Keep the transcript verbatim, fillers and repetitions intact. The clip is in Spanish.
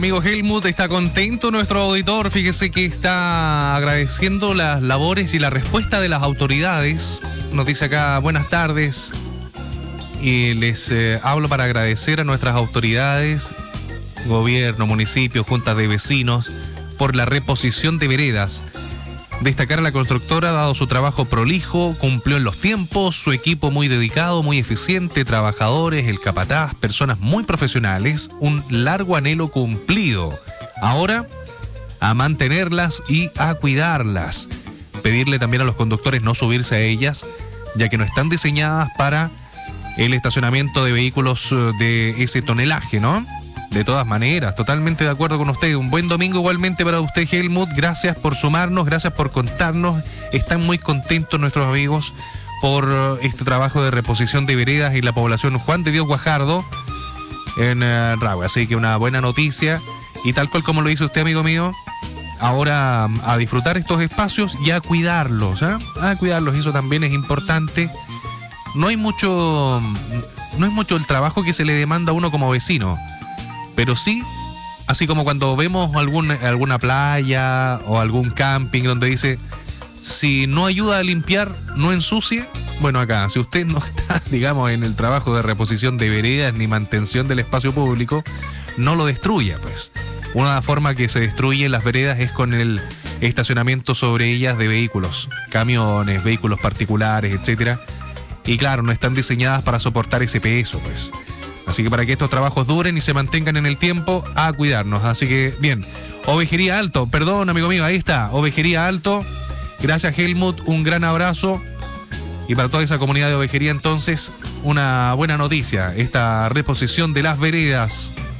Amigo Helmut, está contento nuestro auditor, fíjese que está agradeciendo las labores y la respuesta de las autoridades. Nos dice acá, buenas tardes, y les eh, hablo para agradecer a nuestras autoridades, gobierno, municipios, juntas de vecinos, por la reposición de veredas. Destacar a la constructora, dado su trabajo prolijo, cumplió en los tiempos, su equipo muy dedicado, muy eficiente, trabajadores, el capataz, personas muy profesionales, un largo anhelo cumplido. Ahora, a mantenerlas y a cuidarlas. Pedirle también a los conductores no subirse a ellas, ya que no están diseñadas para el estacionamiento de vehículos de ese tonelaje, ¿no? De todas maneras, totalmente de acuerdo con usted. Un buen domingo igualmente para usted, Helmut. Gracias por sumarnos, gracias por contarnos. Están muy contentos nuestros amigos por este trabajo de reposición de veredas en la población Juan de Dios Guajardo en uh, Rahue. Así que una buena noticia. Y tal cual como lo dice usted, amigo mío, ahora a disfrutar estos espacios y a cuidarlos, ¿eh? A cuidarlos, eso también es importante. No hay mucho, no es mucho el trabajo que se le demanda a uno como vecino. Pero sí, así como cuando vemos algún, alguna playa o algún camping donde dice, si no ayuda a limpiar, no ensucie. Bueno, acá, si usted no está, digamos, en el trabajo de reposición de veredas ni mantención del espacio público, no lo destruya, pues. Una forma que se destruyen las veredas es con el estacionamiento sobre ellas de vehículos, camiones, vehículos particulares, etcétera. Y claro, no están diseñadas para soportar ese peso, pues. Así que para que estos trabajos duren y se mantengan en el tiempo, a cuidarnos. Así que, bien, Ovejería Alto, perdón amigo mío, ahí está, Ovejería Alto. Gracias Helmut, un gran abrazo. Y para toda esa comunidad de ovejería entonces, una buena noticia, esta reposición de las veredas